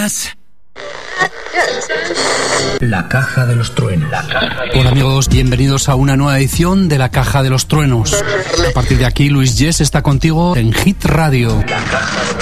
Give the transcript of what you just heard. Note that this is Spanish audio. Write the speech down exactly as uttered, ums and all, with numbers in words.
más. La Caja de los Truenos. Hola amigos, bienvenidos a una nueva edición de La Caja de los Truenos. A partir de aquí, Luis Yes está contigo en Hit Radio.